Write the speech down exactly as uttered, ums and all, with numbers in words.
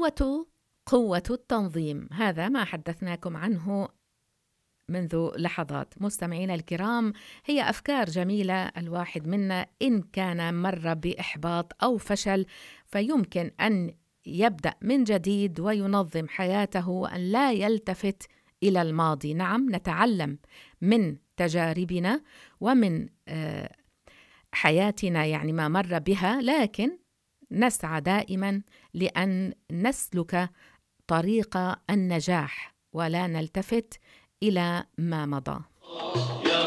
القوة قوة التنظيم، هذا ما حدثناكم عنه منذ لحظات. مستمعينا الكرام، هي أفكار جميلة، الواحد منا إن كان مر بإحباط أو فشل فيمكن أن يبدأ من جديد وينظم حياته وأن لا يلتفت إلى الماضي. نعم، نتعلم من تجاربنا ومن حياتنا، يعني ما مر بها، لكن نسعى دائما لأن نسلك طريق النجاح ولا نلتفت إلى ما مضى.